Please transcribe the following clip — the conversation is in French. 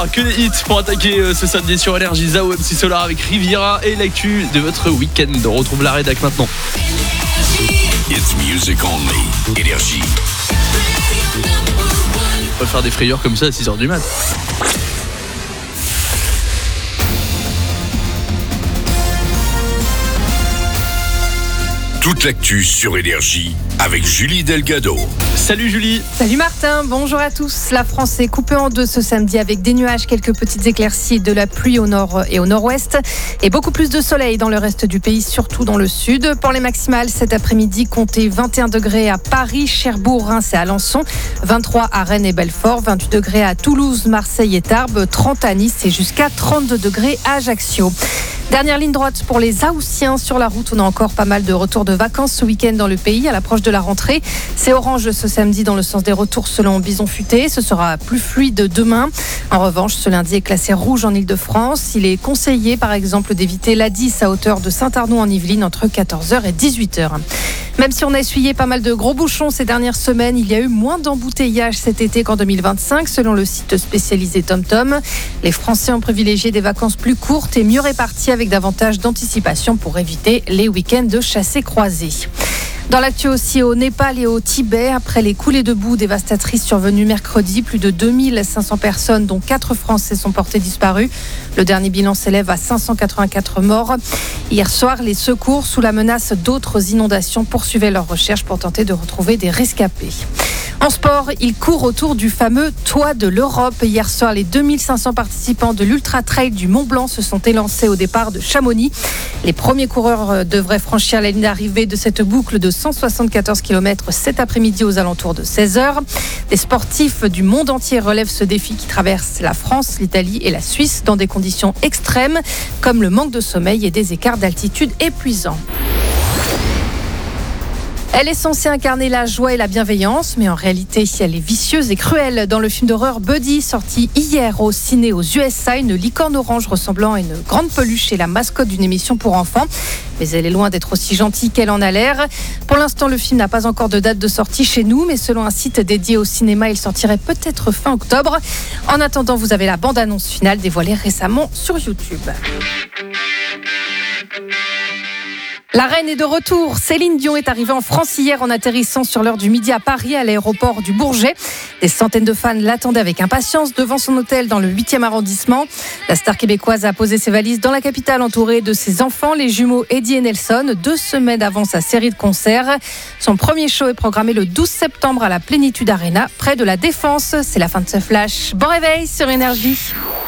Que des hits pour attaquer ce samedi sur Énergie. Zao MC Solar avec Riviera et l'actu de votre week-end. On retrouve la rédac maintenant. It's music only. Énergie. On va faire des frayeurs comme ça à 6h du mat. Toute l'actu sur Énergie avec Julie Delgado. Salut Julie. Salut Martin, bonjour à tous. La France est coupée en deux ce samedi avec des nuages, quelques petites éclaircies, de la pluie au nord et au nord-ouest et beaucoup plus de soleil dans le reste du pays, surtout dans le sud. Pour les maximales, cet après-midi, comptez 21 degrés à Paris, Cherbourg, Reims et Alençon, 23 à Rennes et Belfort, 28 degrés à Toulouse, Marseille et Tarbes, 30 à Nice et jusqu'à 32 degrés à Ajaccio. Dernière ligne droite pour les Haussiens sur la route. On a encore pas mal de retours de vacances ce week-end dans le pays à l'approche de la rentrée. C'est orange ce samedi dans le sens des retours selon Bison Futé. Ce sera plus fluide demain. En revanche, ce lundi est classé rouge en Ile-de-France. Il est conseillé par exemple d'éviter l'A10 à hauteur de Saint-Arnoux en Yvelines entre 14h et 18h. Même si on a essuyé pas mal de gros bouchons ces dernières semaines, il y a eu moins d'embouteillages cet été qu'en 2025 selon le site spécialisé TomTom. Les Français ont privilégié des vacances plus courtes et mieux réparties avec davantage d'anticipation pour éviter les week-ends de chassés-croisés. Dans l'actu aussi au Népal et au Tibet, après les coulées de boue dévastatrices survenues mercredi, plus de 2500 personnes, dont 4 Français, sont portées disparues. Le dernier bilan s'élève à 584 morts. Hier soir, les secours, sous la menace d'autres inondations, poursuivaient leurs recherches pour tenter de retrouver des rescapés. En sport, il court autour du fameux toit de l'Europe. Hier soir, les 2500 participants de l'Ultra Trail du Mont Blanc se sont élancés au départ de Chamonix. Les premiers coureurs devraient franchir la ligne d'arrivée de cette boucle de 174 km cet après-midi aux alentours de 16h. Des sportifs du monde entier relèvent ce défi qui traverse la France, l'Italie et la Suisse dans des conditions extrêmes, comme le manque de sommeil et des écarts d'altitude épuisants. Elle est censée incarner la joie et la bienveillance, mais en réalité, elle est vicieuse et cruelle. Dans le film d'horreur Buddy, sorti hier au ciné aux USA, une licorne orange ressemblant à une grande peluche est la mascotte d'une émission pour enfants. Mais elle est loin d'être aussi gentille qu'elle en a l'air. Pour l'instant, le film n'a pas encore de date de sortie chez nous, mais selon un site dédié au cinéma, il sortirait peut-être fin octobre. En attendant, vous avez la bande-annonce finale dévoilée récemment sur YouTube. La reine est de retour. Céline Dion est arrivée en France hier en atterrissant sur l'heure du midi à Paris à l'aéroport du Bourget. Des centaines de fans l'attendaient avec impatience devant son hôtel dans le 8e arrondissement. La star québécoise a posé ses valises dans la capitale entourée de ses enfants, les jumeaux Eddie et Nelson, 2 semaines avant sa série de concerts. Son premier show est programmé le 12 septembre à la Plénitude Arena, près de la Défense. C'est la fin de ce flash. Bon réveil sur Énergie.